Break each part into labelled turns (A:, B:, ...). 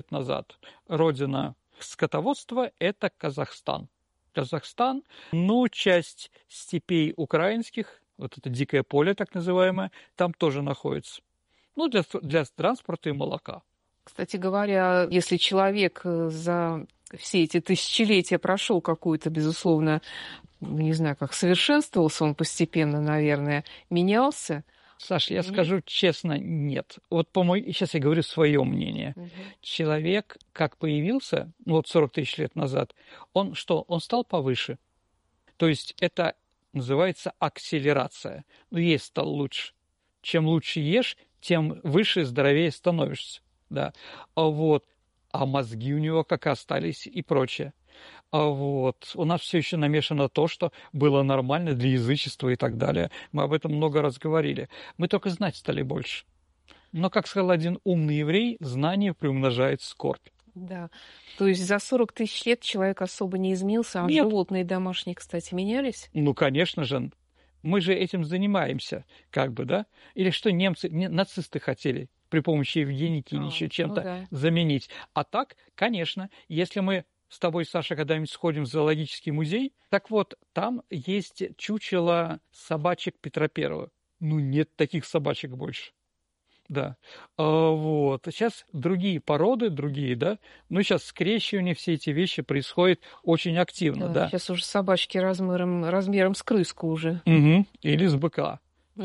A: лет назад родина скотоводства – это Казахстан. Казахстан, ну, часть степей украинских, вот это дикое поле так называемое, там тоже находится. Ну, для транспорта и молока.
B: Кстати говоря, если человек за все эти тысячелетия прошел какую-то, безусловно, не знаю, как совершенствовался он постепенно, наверное, менялся.
A: Саш, я скажу честно, нет. Вот сейчас я говорю свое мнение. Человек, как появился, ну, вот 40 тысяч лет назад, он что? Он стал повыше. То есть это называется акселерация. Ну, есть стал лучше. Чем лучше ешь, тем выше и здоровее становишься. Да. А мозги у него как остались и прочее. У нас все еще намешано то, что было нормально для язычества и так далее. Мы об этом много раз говорили. Мы только знать стали больше. Но, как сказал один умный еврей, знание приумножает скорбь.
B: Да. То есть за 40 тысяч лет человек особо не изменился, а
A: Нет.
B: животные домашние, кстати, менялись?
A: Ну, конечно же. Мы же этим занимаемся, как бы, да? Или что нацисты хотели при помощи евгеники или еще чем-то заменить. А так, конечно, если мы с тобой, Саша, когда-нибудь сходим в зоологический музей, так вот, там есть чучело собачек Петра Первого. Ну, нет таких собачек больше. Да. Сейчас другие породы, да. Ну, сейчас скрещивание, все эти вещи происходят очень активно, да.
B: Сейчас уже собачки размером с крыску уже.
A: Или с быка.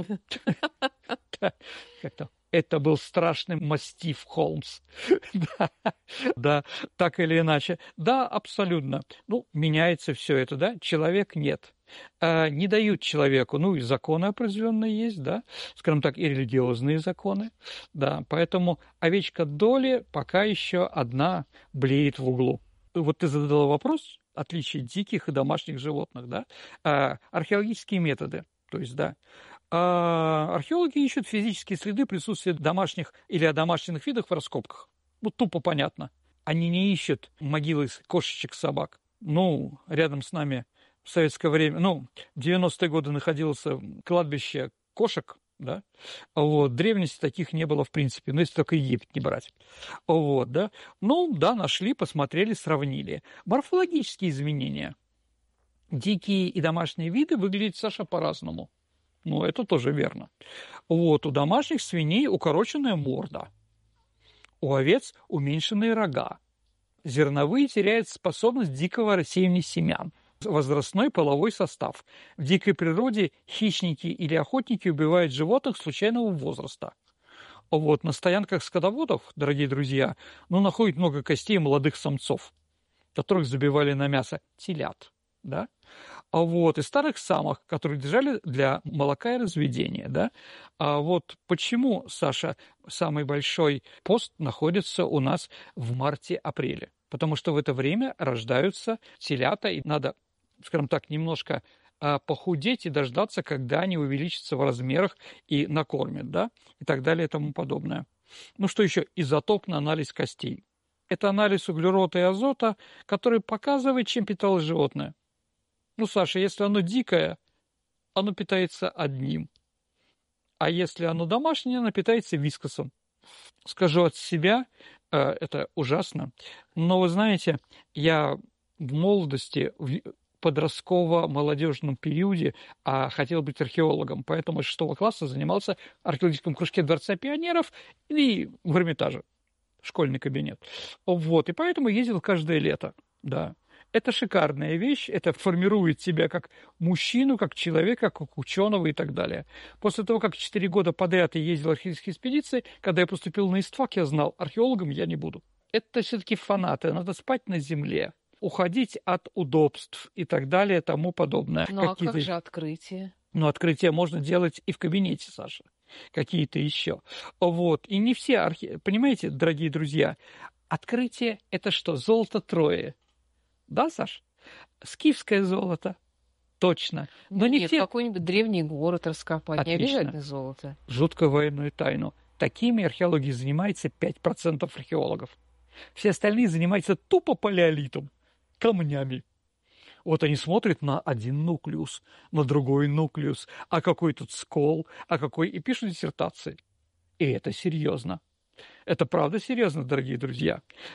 A: Как-то. Это был страшный мастиф Холмс. Да, так или иначе. Да, абсолютно. Ну, меняется все это, да. Человек нет. Не дают человеку, ну, и законы определенные есть, да, скажем так, и религиозные законы, да, поэтому овечка Долли пока еще одна блеет в углу. Вот ты задала вопрос, отличие диких и домашних животных, да, археологические методы, то есть, да, археологи ищут физические следы присутствия домашних или одомашненных видов в раскопках. Вот тупо понятно. Они не ищут могилы кошечек, собак. Ну, рядом с нами в советское время, в 90-е годы находилось кладбище кошек, да, древности таких не было в принципе, если только Египет не брать, да, нашли, посмотрели, сравнили. Морфологические изменения. Дикие и домашние виды выглядят, Саша, по-разному. Это тоже верно. У домашних свиней укороченная морда, у овец уменьшенные рога. Зерновые теряют способность дикого рассеивания семян. Возрастной половой состав. В дикой природе хищники или охотники убивают животных случайного возраста. На стоянках скотоводов, дорогие друзья, находят много костей молодых самцов, которых забивали на мясо телят, да? И старых самок, которые держали для молока и разведения, да? Почему, Саша, самый большой пост находится у нас в марте-апреле? Потому что в это время рождаются телята, и надо, скажем так, немножко похудеть и дождаться, когда они увеличатся в размерах и накормят, да, и так далее и тому подобное. Что еще? Изотопный анализ костей. Это анализ углерода и азота, который показывает, чем питалось животное. Саша, если оно дикое, оно питается одним. А если оно домашнее, оно питается вискосом. Скажу от себя, это ужасно, но вы знаете, я в молодости, в подростково-молодежном периоде хотел быть археологом, поэтому с 6 класса занимался в археологическом кружке Дворца пионеров и в Эрмитаже, школьный кабинет. И поэтому ездил каждое лето, да. Это шикарная вещь, это формирует тебя как мужчину, как человека, как ученого и так далее. После того, как 4 года подряд я ездил в археологические экспедиции, когда я поступил на ИСТФАК, я знал, археологом я не буду. Это все-таки фанаты, надо спать на земле, уходить от удобств и так далее, тому подобное.
B: А как же открытие?
A: Открытие можно делать и в кабинете, Саша, какие-то еще. И не все понимаете, дорогие друзья, открытие – это что? Золото Трои. Да, Саш? Скифское золото. Точно. Но не все...
B: какой-нибудь древний город раскопать.
A: Отлично.
B: Не обязательно золото.
A: Жуткую военную тайну. Такими археологией занимается 5% археологов. Все остальные занимаются тупо палеолитом, камнями. Они смотрят на один нуклеус, на другой нуклеус, а какой тут скол, и пишут диссертации. И это серьезно. Это правда серьезно, дорогие друзья.